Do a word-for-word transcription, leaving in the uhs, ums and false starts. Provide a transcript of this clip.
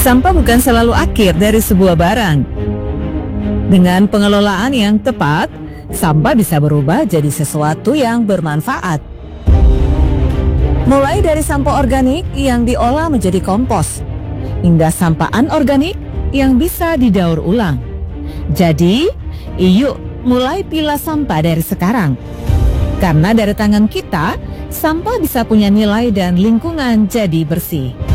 Sampah bukan selalu akhir dari sebuah barang. Dengan pengelolaan yang tepat, sampah bisa berubah jadi sesuatu yang bermanfaat. Mulai dari sampah organik yang diolah menjadi kompos, hingga sampah anorganik yang bisa didaur ulang. Jadi, yuk mulai pilah sampah dari sekarang. Karena dari tangan kita, sampah bisa punya nilai dan lingkungan jadi bersih.